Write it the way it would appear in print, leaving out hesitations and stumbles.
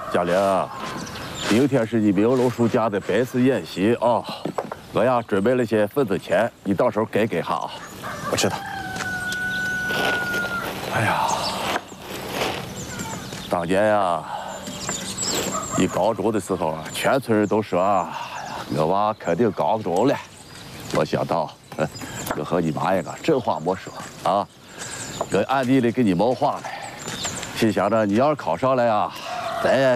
嘉玲，明天是你明龙暑假的拜师宴席啊，我呀准备了些份子钱，你到时候给哈啊。 我知道。 哎呀，当年呀，你高中的时候啊，全村人都说我娃肯定高中了，没想到，我和你妈一个真话没说啊，我暗地里给你谋划了，心想着你要是考上了呀，咱